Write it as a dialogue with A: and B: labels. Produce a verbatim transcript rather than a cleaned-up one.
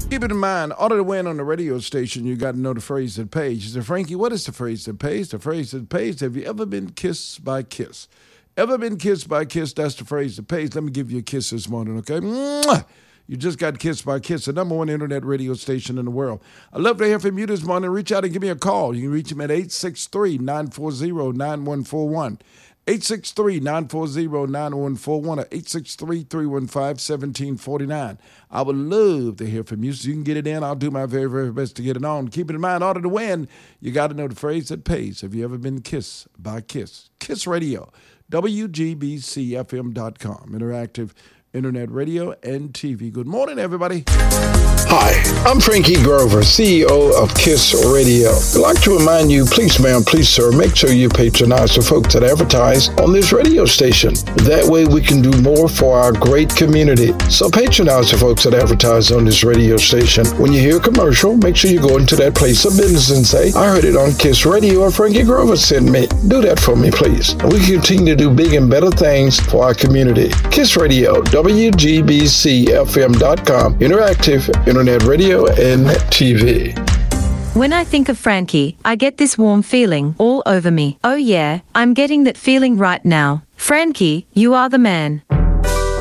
A: Keep it in mind, order to win on the radio station, you got to know the phrase that pays. You say, Frankie, what is the phrase that pays? The phrase that pays, have you ever been kissed by Kiss? Ever been kissed by Kiss? That's the phrase that pays. Let me give you a kiss this morning, okay? Mwah! You just got kissed by Kiss, the number one internet radio station in the world. I'd love to hear from you this morning. Reach out and give me a call. You can reach him at eight six three, nine four zero, nine one four one. eight six three, nine four zero, nine one four one or eight six three, three one five, one seven four nine. I would love to hear from you, so you can get it in. I'll do my very, very best to get it on. Keep it in mind, in order to win, you got to know the phrase that pays. Have you ever been kissed by Kiss? Kiss Radio, W G B C F M dot com, interactive internet radio and T V. Good morning, everybody.
B: Hi, I'm Frankie Grover, C E O of KISS Radio. I'd like to remind you, please ma'am, please sir, make sure you patronize the folks that advertise on this radio station. That way we can do more for our great community. So patronize the folks that advertise on this radio station. When you hear a commercial, make sure you go into that place of business and say, I heard it on KISS Radio or Frankie Grover sent me. Do that for me, please. And we continue to do big and better things for our community. KISS Radio, W G B C F M dot com, interactive internet radio and T V.
C: When I think of Frankie, I get this warm feeling all over me. Oh yeah, I'm getting that feeling right now. Frankie, you are the man.